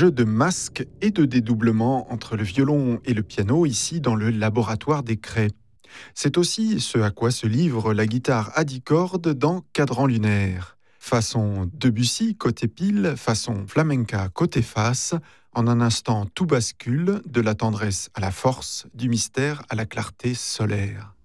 jeu de masques et de dédoublement entre le violon et le piano, ici dans le laboratoire des Craies. C'est aussi ce à quoi se livre la guitare à 10 cordes dans Cadran lunaire. Façon Debussy côté pile, façon flamenca côté face, en un instant tout bascule, de la tendresse à la force, du mystère à la clarté solaire.